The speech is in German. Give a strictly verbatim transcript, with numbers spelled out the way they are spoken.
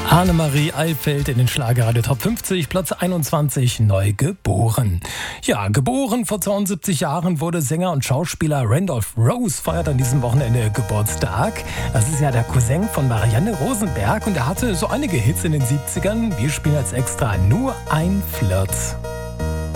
Annemarie Eilfeld in den Schlagerradio Top fünfzig, Platz einundzwanzig, neu geboren. Ja, geboren vor zweiundsiebzig Jahren wurde Sänger und Schauspieler Randolph Rose, feiert an diesem Wochenende Geburtstag. Das ist ja der Cousin von Marianne Rosenberg und er hatte so einige Hits in den siebzigern. Wir spielen als Extra Nur ein Flirt.